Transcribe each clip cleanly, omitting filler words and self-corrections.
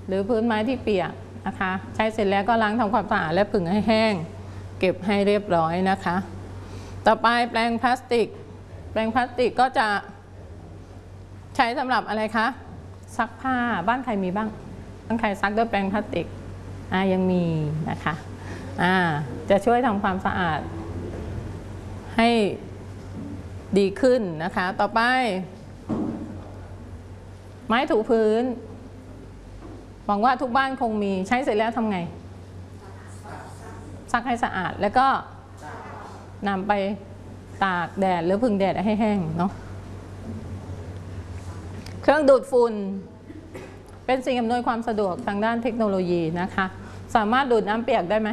หรือพื้นไม้ที่เปียกนะคะใช้เสร็จแล้วก็ล้างทำความสะอาดและผึ่งให้แห้งเก็บให้เรียบร้อยนะคะต่อไปแปรงพลาสติกแปรงพลาสติกก็จะใช้สำหรับอะไรคะซักผ้าบ้านใครมีบ้างบ้านใครซักด้วยแปรงพลาสติกยังมีนะคะจะช่วยทำความสะอาดให้ดีขึ้นนะคะต่อไปไม้ถูพื้นหวังว่าทุกบ้านคงมีใช้เสร็จแล้วทำไงซักให้สะอาดแล้วก็นำไปตากแดดหรือผึ่งแดดให้แห้งเนาะเครื่องดูดฝุ่นเป็นสิ่งอำนวยความสะดวกทางด้านเทคโนโลยีนะคะสามารถดูดน้ำเปียกได้ไหม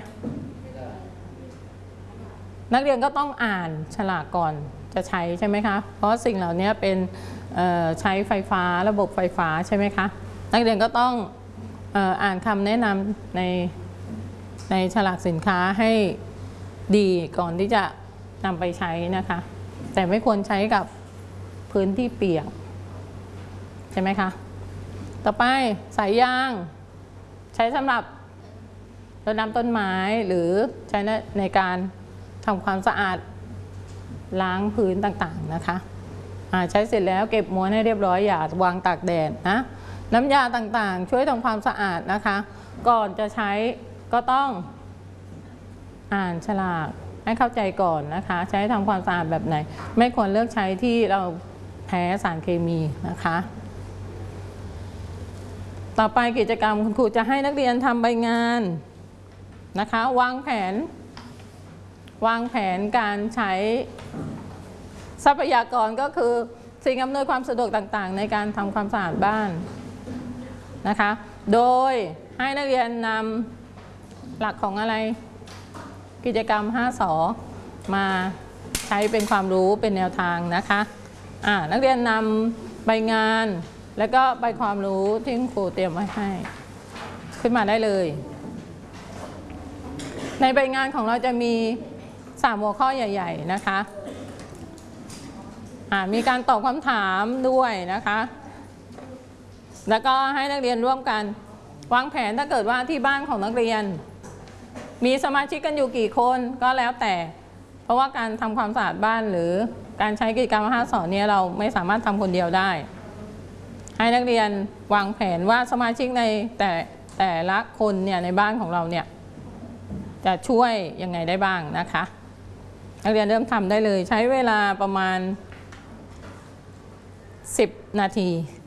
นักเรียนก็ต้องอ่านฉลากก่อนจะใช้ใช่ไหมคะเพราะสิ่งเหล่านี้เป็นใช้ไฟฟ้าระบบไฟฟ้าใช่ไหมคะนักเรียนก็ต้องอ่านคำแนะนำในฉลากสินค้าให้ดีก่อนที่จะนำไปใช้นะคะแต่ไม่ควรใช้กับพื้นที่เปียกใช่ไหมคะต่อไปสายยางใช้สำหรับรดน้ำต้นไม้หรือใช้ในการทำความสะอาดล้างพื้นต่างๆนะคะใช้เสร็จแล้วเก็บม้วนให้เรียบร้อยอย่าวางตากแดดนะน้ำยาต่างๆช่วยทำความสะอาดนะคะก่อนจะใช้ก็ต้องอ่านฉลากให้เข้าใจก่อนนะคะใช้ทำความสะอาดแบบไหนไม่ควรเลือกใช้ที่เราแพ้สารเคมีนะคะต่อไปกิจกรรมคุณครูจะให้นักเรียนทำใบงานนะคะวางแผนการใช้ทรัพยากรก็คือสิ่งอำนวยความสะดวกต่างๆในการทำความสะอาดบ้านนะคะโดยให้นักเรียนนำหลักของอะไรกิจกรรม 5 สอมาใช้เป็นความรู้เป็นแนวทางนะคะนักเรียนนำใบงานแล้วก็ใบความรู้ที่คุณครูเตรียมไว้ให้ขึ้นมาได้เลยในใบงานของเราจะมี3 หัวข้อใหญ่ๆนะคะมีการตอบคำถามด้วยนะคะแล้วก็ให้นักเรียนร่วมกันวางแผนถ้าเกิดว่าที่บ้านของนักเรียนมีสมาชิกกันอยู่กี่คนก็แล้วแต่เพราะว่าการทำความสะอาดบ้านหรือการใช้กิจกรรม5 สอนนี้เราไม่สามารถทำคนเดียวได้ให้นักเรียนวางแผนว่าสมาชิกในแต่ละคนเนี่ยในบ้านของเราเนี่ยจะช่วยยังไงได้บ้างนะคะนักเรียนเริ่มทำได้เลยใช้เวลาประมาณ10 นาที